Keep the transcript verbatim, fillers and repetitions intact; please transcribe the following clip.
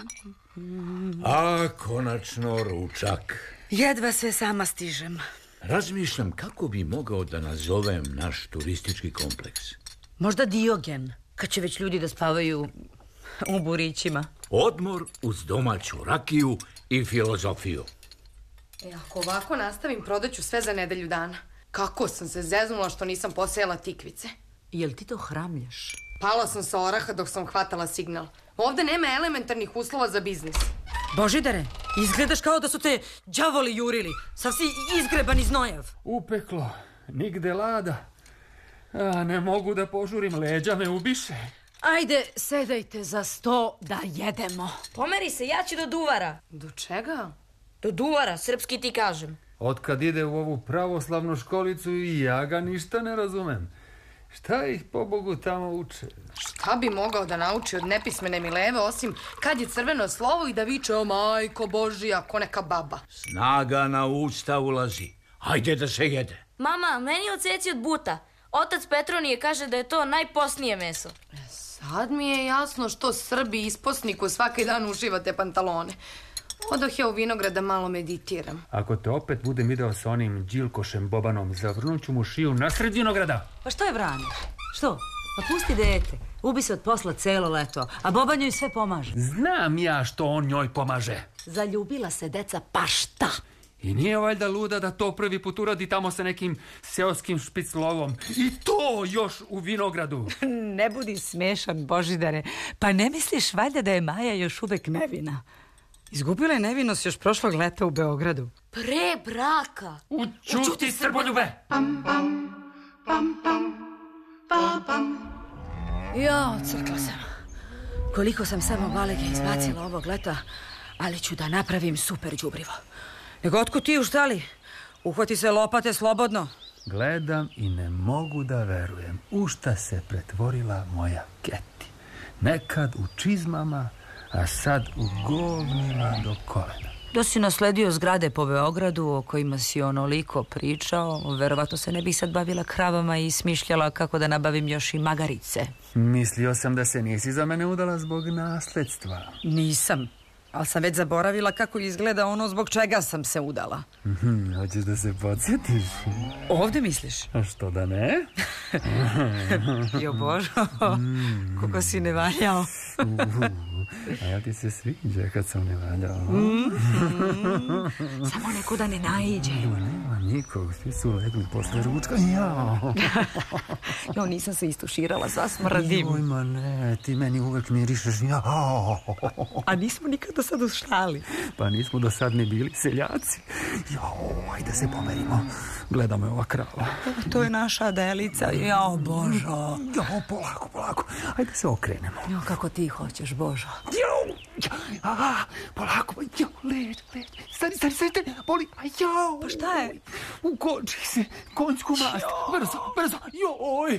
A, konačno ručak. Jedva se sama stižem. Razmišljam kako bi mogao da nazovem naš turistički kompleks. Možda Diogen, kad će već ljudi da spavaju u burićima. Odmor uz domaću rakiju i filozofiju. E, ako ovako nastavim, prodaću sve za nedelju dana. Kako sam se zeznula što nisam posejala tikvice. Jel ti to hramljaš? Pala sam sa oraha dok sam hvatala signal. Ovde nema elementarnih uslova za biznis. Božidare, izgledaš kao da su te đavoli jurili. Sav si izgreban i znojav. Upeklo, nigde lada. A, ne mogu da požurim, leđa me ubiše. Ajde, sedajte za sto da jedemo. Pomeri se, ja ću do duvara. Do čega? Do duvara, srpski ti kažem. Otkad ide u ovu pravoslavnu školicu i ja ga ništa ne razumem. Šta ih pobogu tamo uče? Šta bi mogao da nauči od nepismene Mileve, osim kad je crveno slovo i da viče o majko Božija ko neka baba? Snaga na usta ulazi. Hajde da se jede. Mama, meni odseci od buta. Otac Petronije kaže da je to najposnije meso. Sad mi je jasno što Srbi isposniku svaki dan ušivate pantalone. Odoh ja u vinograd da malo meditiram. Ako te opet budem video sa onim Đilkošem Bobanom, zavrnuću mu šiju nasred vinograda. Pa što je braniš? Što? Pa pusti dete. Ubi se od posla celo leto, a Boban njoj sve pomaže. Znam ja što on njoj pomaže. Zaljubila se deca, pa šta? I nije valjda luda da to prvi put uradi tamo sa nekim seoskim špiclovom. I to još u vinogradu. Ne budi smešan, Božidare. Pa ne misliš valjda da je Maja još uvek nevina? Izgubila je nevinost još prošlog leta u Beogradu. Pre braka. Učuti, Srboljube! Pam, pam, pam, pam, pam, pam. Jo, crkla sam. Koliko sam samo balege izbacila ovog leta, ali ću da napravim super đubrivo. Nego otkud ti u štali? Uhvati se lopate slobodno. Gledam i ne mogu da verujem u šta se pretvorila moja Keti. Nekad u čizmama, a sad u govnima do kolena. Da si nasledio zgrade po Beogradu o kojima si onoliko pričao, verovatno se ne bi sad bavila kravama i smišljala kako da nabavim još i magarice. Mislio sam da se nisi za mene udala zbog nasledstva. Nisam, ali sam već zaboravila kako izgleda ono zbog čega sam se udala. Mm, hoćeš da se podsjetiš? Ovde misliš? A što da ne? Jo Božo, kako si ne valjao. A ja ti se sviđa kad sam ne valjao. Mm, samo neko da ne naiđe. Jo, nema nikog, svi su legli posle ručka. Jao. Jo, nisam se istuširala, zasmrdim. Joj, ma ne, ti meni uvek mirišeš. Jao. A nismo nikada sad u štali. Pa nismo do sad ni bili seljaci. Jao, ajde se pomerimo. Gleda me ova krava. To je naša Adelica. Jao, Božo. Jao, polako, polako. Ajde se okrenemo. Jo, kako ti hoćeš, Božo. Jao, a, polako, jao, leđ, leđ. Stani, stani, stani, stani, boli, a jao. Pa šta je? Ukoči se, konjsku mast. Brzo, brzo, joj.